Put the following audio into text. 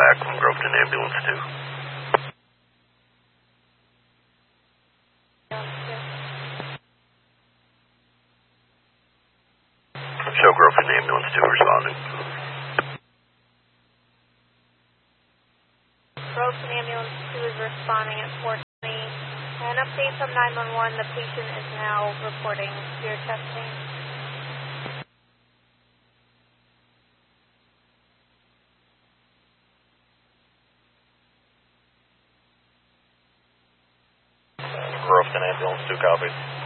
back from Groveton Ambulance 2. Show Groveton Ambulance 2 responding. Groveton Ambulance 2 is responding at 420. An update from 911, the patient is now reporting ear testing. Groveton Ambulance 2, copy.